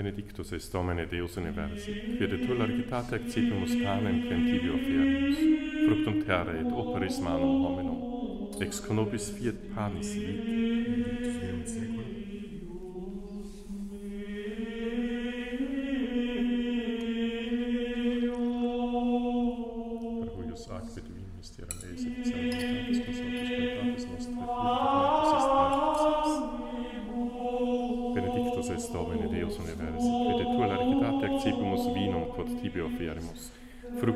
Benedictus est Domine Deus universi, quia de tu largitate accipimus panem quem tibi oferimus, fructum terrae et operis manum hominum, ex conobis fiat panis vitae. Per huius ac beduin mysterum eis et salutatis consortis plantatis nostre Benedictus est Domine Deus universi, quia de tua largitate accipimus vinum quod tibi oferimus,